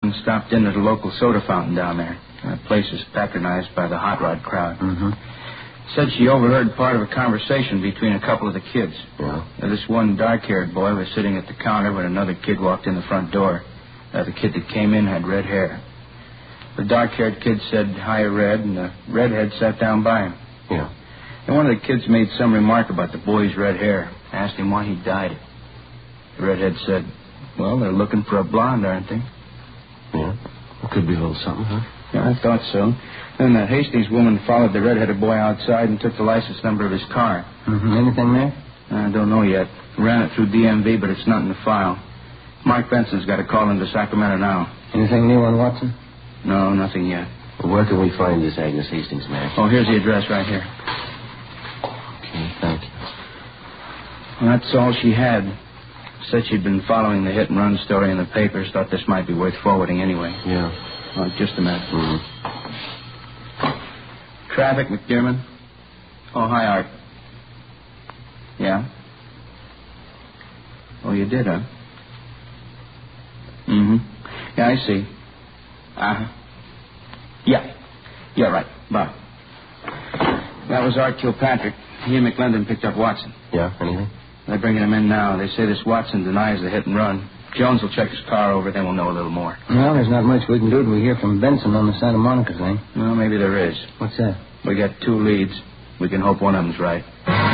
stopped in at a local soda fountain down there. The place is patronized by the hot rod crowd. Mm-hmm. Said she overheard part of a conversation between a couple of the kids. Yeah? This one dark-haired boy was sitting at the counter when another kid walked in the front door. The kid that came in had red hair. The dark-haired kid said, "Hi, Red," and the redhead sat down by him. Yeah. And one of the kids made some remark about the boy's red hair. Asked him why he dyed it. The redhead said, "Well, they're looking for a blonde, aren't they?" Yeah? It could be a little something, huh? Yeah, I thought so. Then the Hastings woman followed the red-headed boy outside and took the license number of his car. Mm-hmm. Anything there? I don't know yet. Ran it through DMV, but it's not in the file. Mark Benson's got a call into Sacramento now. Anything new on Watson? No, nothing yet. Well, where can we find this Agnes Hastings man? Oh, here's the address right here. Okay, thank you. Well, that's all she had. Said she'd been following the hit-and-run story in the papers. Thought this might be worth forwarding anyway. Yeah. Oh, just a minute. Mm-hmm. Traffic, McDermott. Oh, hi, Art. Yeah? Oh, you did, huh? Mm-hmm. Yeah, I see. Uh-huh. Yeah, right. Bye. That was Art Kilpatrick. He and McLendon picked up Watson. Yeah, anything? They're bringing him in now. They say this Watson denies the hit and run. Jones will check his car over, then we'll know a little more. Well, there's not much we can do till we hear from Benson on the Santa Monica thing. Well, maybe there is. What's that? We got 2 leads. We can hope one of them's right.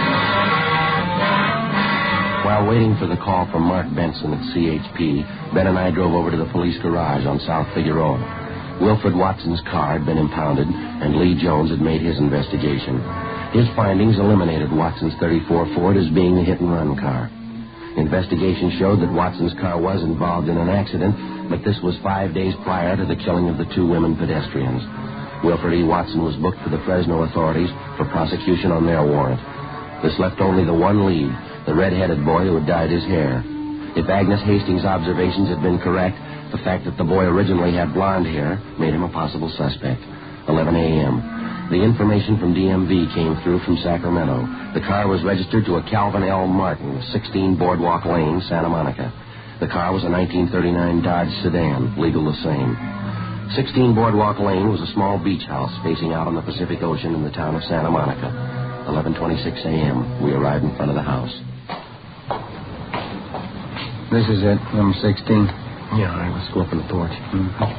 While waiting for the call from Mark Benson at CHP, Ben and I drove over to the police garage on South Figueroa. Wilfred Watson's car had been impounded, and Lee Jones had made his investigation. His findings eliminated Watson's 34 Ford as being the hit-and-run car. Investigation showed that Watson's car was involved in an accident, but this was 5 days prior to the killing of the 2 women pedestrians. Wilfred E. Watson was booked for the Fresno authorities for prosecution on their warrant. This left only the one lead, the red-headed boy who had dyed his hair. If Agnes Hastings' observations had been correct, the fact that the boy originally had blonde hair made him a possible suspect. 11 a.m. The information from DMV came through from Sacramento. The car was registered to a Calvin L. Martin, 16 Boardwalk Lane, Santa Monica. The car was a 1939 Dodge sedan, legal the same. 16 Boardwalk Lane was a small beach house facing out on the Pacific Ocean in the town of Santa Monica. 11:26 a.m. We arrived in front of the house. This is it, number 16. Yeah, all right, let's go up on the porch. Mm-hmm.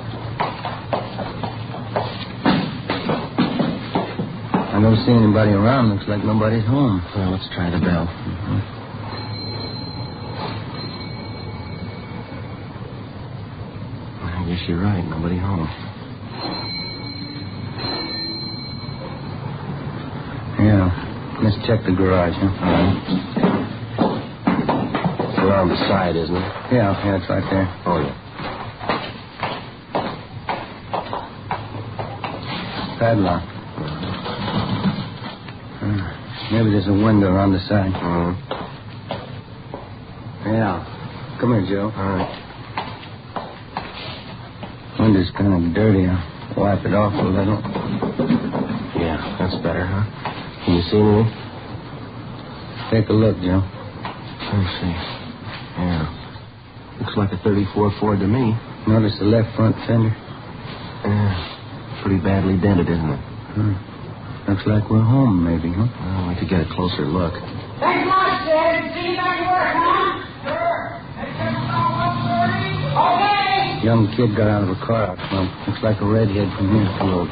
I don't see anybody around. Looks like nobody's home. Well, let's try the bell. Mm-hmm. I guess you're right. Nobody home. Yeah. Let's check the garage, huh? All right. It's around the side, isn't it? Yeah, it's right there. Oh, yeah. Padlock. Maybe there's a window on the side. Mm-hmm. Yeah. Come here, Joe. All right. Window's kind of dirty. I'll wipe it off a little. Yeah, that's better, huh? Can you see anything? Take a look, Joe. Let me see. Yeah. Looks like a 34 Ford to me. Notice the left front fender? Yeah. Pretty badly dented, isn't it? Looks like we're home, maybe, huh? Well, I'd like to get a closer look. Thanks much, Ed. See you back to work, huh? Sure. Okay. Young kid got out of a car out front. Looks like a redhead from here. Hello.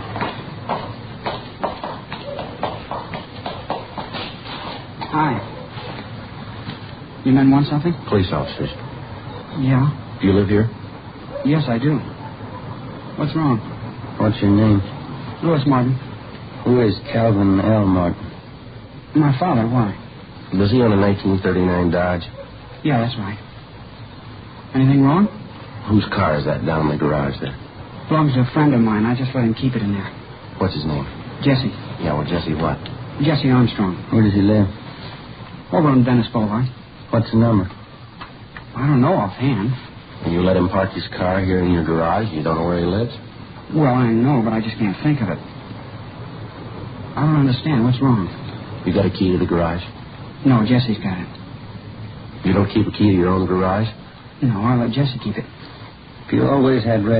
Hi. You men want something? Police officers. Yeah. Do you live here? Yes, I do. What's wrong? What's your name? Louis Martin. Who is Calvin L. Martin? My father, why? Was he on a 1939 Dodge? Yeah, that's right. Anything wrong? Whose car is that down in the garage there? Belongs to a friend of mine. I just let him keep it in there. What's his name? Jesse. Yeah, well, Jesse what? Jesse Armstrong. Where does he live? Over on Venice Boulevard. What's the number? I don't know offhand. And you let him park his car here in your garage? You don't know where he lives? Well, I know, but I just can't think of it. I don't understand. What's wrong? You got a key to the garage? No, Jesse's got it. You don't keep a key to your own garage? No, I'll let Jesse keep it. If you always had red